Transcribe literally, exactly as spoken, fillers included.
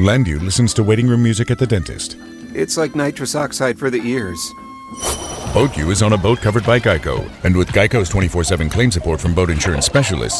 Landu listens to waiting room music at the dentist. It's like nitrous oxide for the ears. BoatU is on a boat covered by Geico. And with Geico's twenty-four seven claim support from boat insurance specialists,